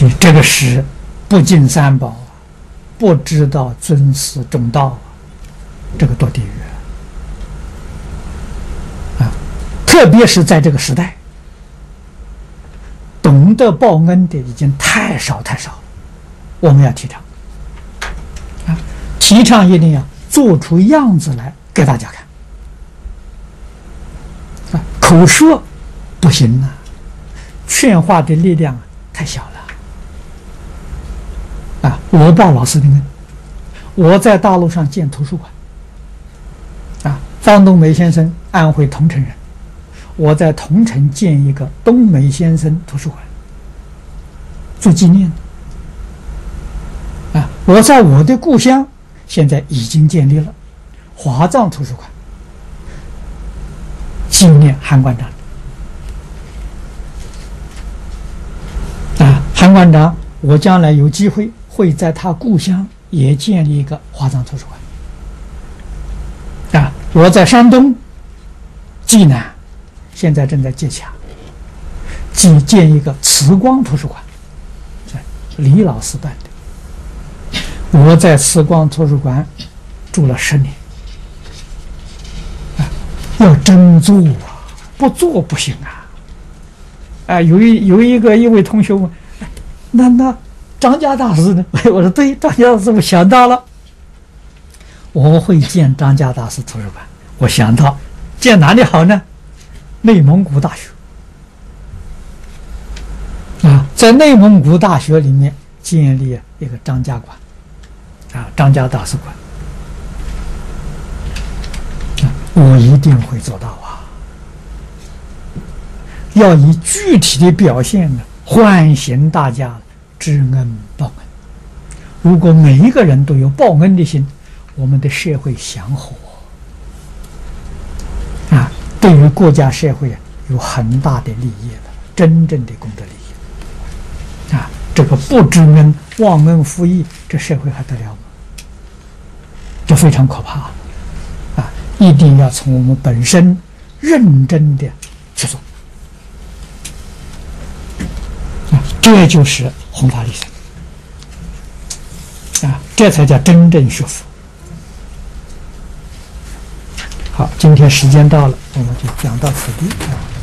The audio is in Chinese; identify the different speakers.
Speaker 1: 所以这个是不敬三宝，不知道尊师重道，这个堕地狱啊！特别是在这个时代，懂得报恩的已经太少太少了。我们要提倡啊，提倡一定要做出样子来给大家看啊，口说不行啊，劝化的力量太小了啊！我报老师的恩，我在大陆上建图书馆啊，方东梅先生安徽桐城人，我在桐城建一个东梅先生图书馆做纪念啊！我在我的故乡现在已经建立了华藏图书馆，纪念韩馆长啊！韩馆长，我将来有机会会在他故乡也建立一个华藏图书馆啊！我在山东济南现在正在接洽建一个慈光图书馆，李老师办的。我在慈光图书馆住了10年啊，要真做啊，不做不行啊！啊，有一位同学问，那张家大师呢？我说对，张家大师我想到了，我会建张家大师图书馆。我想到建哪里好呢？内蒙古大学啊，在内蒙古大学里面建立一个张家馆啊，张家大师馆啊，我一定会做到啊！要以具体的表现呢，唤醒大家知恩报恩。如果每一个人都有报恩的心，我们的社会祥和啊，对于国家社会有很大的利益的，真正的功德利益啊！这个不知恩、忘恩负义，这社会还得了吗？这非常可怕啊！一定要从我们本身认真的去做啊！这就是弘法利生啊！这才叫真正学佛。好，今天时间到了，我们就讲到此地啊。